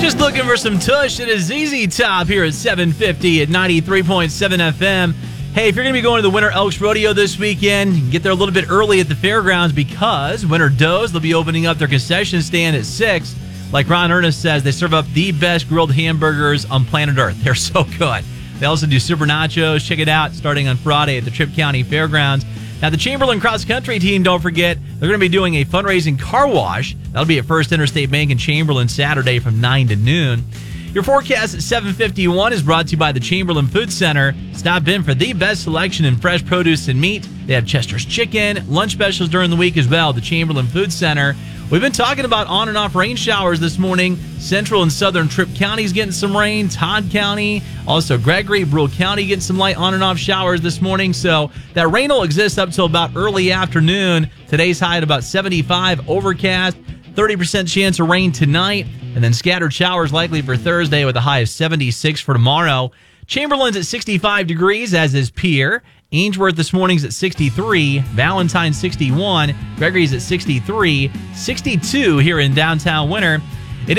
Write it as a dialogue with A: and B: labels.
A: Just looking for some tush. It is ZZ Top here at 750 at 93.7 FM. Hey, if you're going to be going to the Winter Elks Rodeo this weekend, you can get there a little bit early at the fairgrounds because Winter Does, they'll be opening up their concession stand at 6. Like Ron Ernest says, they serve up the best grilled hamburgers on planet Earth. They're so good. They also do super nachos. Check it out starting on Friday at the Tripp County Fairgrounds. Now, the Chamberlain Cross Country team, don't forget, they're going to be doing a fundraising car wash. That'll be at First Interstate Bank in Chamberlain Saturday from 9 to noon. Your forecast at 7:51 is brought to you by the Chamberlain Food Center. Stop in for the best selection in fresh produce and meat. They have Chester's Chicken, lunch specials during the week as well. The Chamberlain Food Center. We've been talking about on and off rain showers this morning. Central and southern Tripp County's getting some rain. Todd County, also Gregory, Brule County getting some light on and off showers this morning. So that rain will exist up till about early afternoon. Today's high at about 75, overcast. 30% chance of rain tonight, and then scattered showers likely for Thursday with a high of 76 for tomorrow. Chamberlain's at 65 degrees, as is Pierre. Ainsworth this morning's at 63. Valentine 61. Gregory's at 63. 62 here in downtown Winter.